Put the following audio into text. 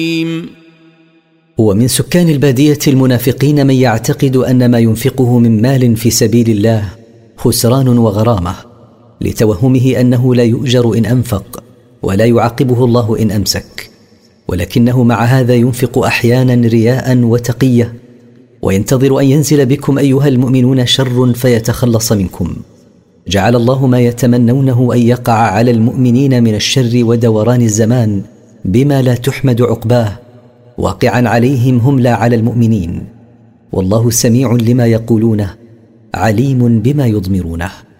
ومن سكان البادية المنافقين من يعتقد أن ما ينفقه من مال في سبيل الله خسران وغرامة، لتوهمه أنه لا يؤجر إن أنفق ولا يعاقبه الله إن أمسك، ولكنه مع هذا ينفق أحيانا رياء وتقية، وينتظر أن ينزل بكم أيها المؤمنون شر فيتخلص منكم. جعل الله ما يتمنونه أن يقع على المؤمنين من الشر ودوران الزمان بما لا تحمد عقباه واقعا عليهم هم لا على المؤمنين، والله سميع لما يقولونه عليم بما يضمرونه.